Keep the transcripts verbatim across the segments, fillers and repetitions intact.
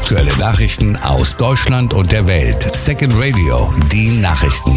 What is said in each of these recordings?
Aktuelle Nachrichten aus Deutschland und der Welt. Second Radio, die Nachrichten.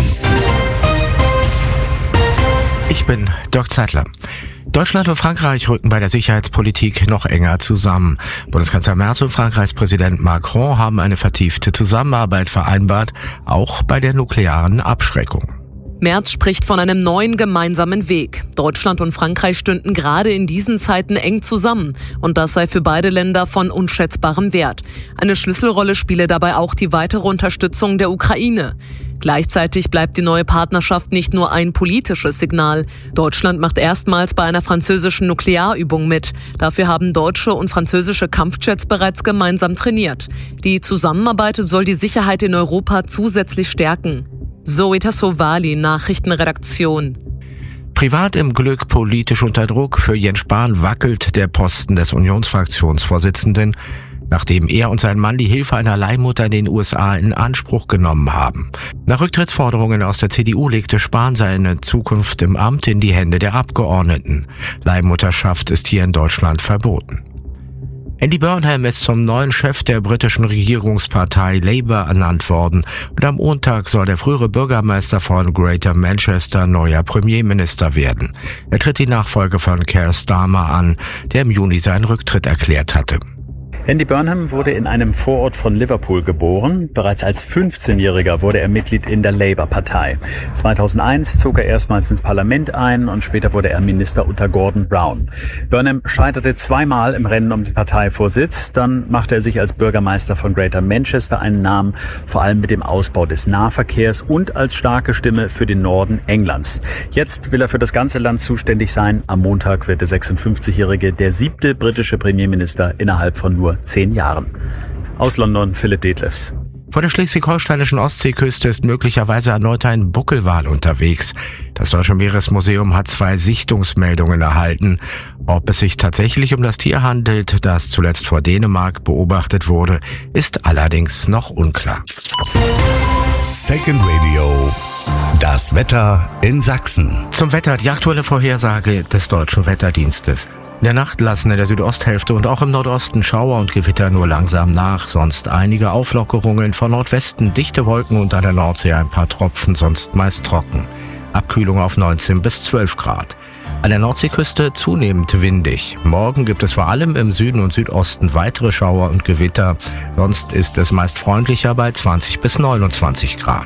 Ich bin Dirk Zeitler. Deutschland und Frankreich rücken bei der Sicherheitspolitik noch enger zusammen. Bundeskanzler Merz und Frankreichs Präsident Macron haben eine vertiefte Zusammenarbeit vereinbart, auch bei der nuklearen Abschreckung. Merz spricht von einem neuen gemeinsamen Weg. Deutschland und Frankreich stünden gerade in diesen Zeiten eng zusammen. Und das sei für beide Länder von unschätzbarem Wert. Eine Schlüsselrolle spiele dabei auch die weitere Unterstützung der Ukraine. Gleichzeitig bleibt die neue Partnerschaft nicht nur ein politisches Signal. Deutschland macht erstmals bei einer französischen Nuklearübung mit. Dafür haben deutsche und französische Kampfjets bereits gemeinsam trainiert. Die Zusammenarbeit soll die Sicherheit in Europa zusätzlich stärken. Zoe Tassovali, Nachrichtenredaktion. Privat im Glück, politisch unter Druck. Für Jens Spahn wackelt der Posten des Unionsfraktionsvorsitzenden, nachdem er und sein Mann die Hilfe einer Leihmutter in den U S A in Anspruch genommen haben. Nach Rücktrittsforderungen aus der C D U legte Spahn seine Zukunft im Amt in die Hände der Abgeordneten. Leihmutterschaft ist hier in Deutschland verboten. Andy Burnham ist zum neuen Chef der britischen Regierungspartei Labour ernannt worden und am Montag soll der frühere Bürgermeister von Greater Manchester neuer Premierminister werden. Er tritt die Nachfolge von Keir Starmer an, der im Juni seinen Rücktritt erklärt hatte. Andy Burnham wurde in einem Vorort von Liverpool geboren. Bereits als fünfzehnjähriger wurde er Mitglied in der Labour-Partei. zweitausendeins zog er erstmals ins Parlament ein und später wurde er Minister unter Gordon Brown. Burnham scheiterte zweimal im Rennen um den Parteivorsitz. Dann machte er sich als Bürgermeister von Greater Manchester einen Namen, vor allem mit dem Ausbau des Nahverkehrs und als starke Stimme für den Norden Englands. Jetzt will er für das ganze Land zuständig sein. Am Montag wird der sechsundfünfzigjährige der siebte britische Premierminister innerhalb von nur zehn Jahren. Aus London, Philipp Detlefs. Vor der schleswig-holsteinischen Ostseeküste ist möglicherweise erneut ein Buckelwal unterwegs. Das Deutsche Meeresmuseum hat zwei Sichtungsmeldungen erhalten. Ob es sich tatsächlich um das Tier handelt, das zuletzt vor Dänemark beobachtet wurde, ist allerdings noch unklar. Second Radio, das Wetter in Sachsen. Zum Wetter die aktuelle Vorhersage des Deutschen Wetterdienstes. In der Nacht lassen in der Südosthälfte und auch im Nordosten Schauer und Gewitter nur langsam nach, sonst einige Auflockerungen von Nordwesten, dichte Wolken und an der Nordsee ein paar Tropfen, sonst meist trocken. Abkühlung auf neunzehn bis zwölf Grad. An der Nordseeküste zunehmend windig. Morgen gibt es vor allem im Süden und Südosten weitere Schauer und Gewitter, sonst ist es meist freundlicher bei zwanzig bis neunundzwanzig Grad.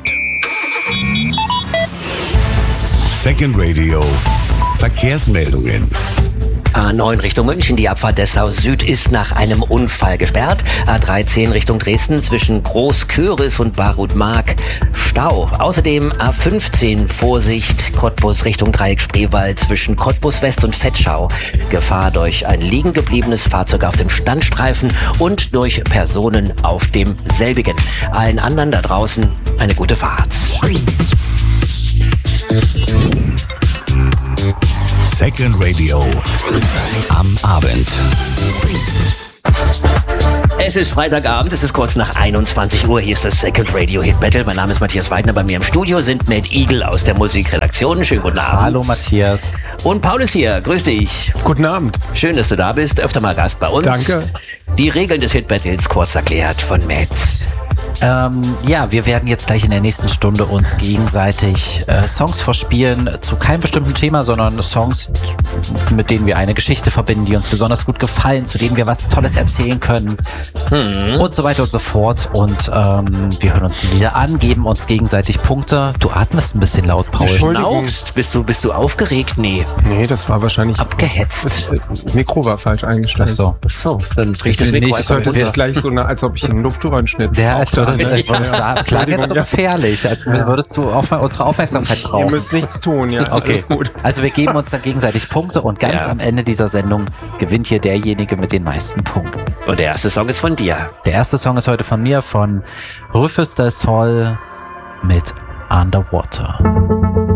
Second Radio, Verkehrsmeldungen. A neun Richtung München, die Abfahrt Dessau Süd ist nach einem Unfall gesperrt. A dreizehn Richtung Dresden zwischen Großköris und Barut-Mark Stau. Außerdem A fünfzehn Vorsicht Cottbus Richtung Dreieck Spreewald zwischen Cottbus West und Vetschau. Gefahr durch ein liegen gebliebenes Fahrzeug auf dem Standstreifen und durch Personen auf dem selbigen. Allen anderen da draußen eine gute Fahrt. Second Radio am Abend. Es ist Freitagabend, es ist kurz nach einundzwanzig Uhr. Hier ist das Second Radio Hit Battle. Mein Name ist Matthias Weidner. Bei mir im Studio sind Matt Eagle aus der Musikredaktion. Schönen guten Abend. Hallo Matthias. Und Paul ist hier. Grüß dich. Guten Abend. Schön, dass du da bist. Öfter mal Gast bei uns. Danke. Die Regeln des Hit Battles kurz erklärt von Matt. Ähm, ja, wir werden jetzt gleich in der nächsten Stunde uns gegenseitig äh, Songs vorspielen zu keinem bestimmten Thema, sondern Songs, mit denen wir eine Geschichte verbinden, die uns besonders gut gefallen, zu denen wir was Tolles erzählen können hm. und so weiter und so fort. Und ähm, wir hören uns die Lieder an, geben uns gegenseitig Punkte. Du atmest ein bisschen laut, Paul. Schnaufst. Bist du, bist du aufgeregt? Nee. Nee, das war wahrscheinlich... Abgehetzt. Das Mikro war falsch eingestellt. Ach so. Ach so, dann drehe ich das Mikro nicht, einfach hörte sich runter. gleich so, als ob ich einen Luftröhrenschnitt Der, als brauchte. würde es, Ja. das klang jetzt so gefährlich, als würdest du auf, unsere Aufmerksamkeit brauchen. Ihr müsst nichts tun, ja. Okay, Alles gut. Also wir geben uns dann gegenseitig Punkte und ganz Ja. am Ende dieser Sendung gewinnt hier derjenige mit den meisten Punkten. Und der erste Song ist von dir. Der erste Song ist heute von mir, von Rufus del Sol mit Underwater.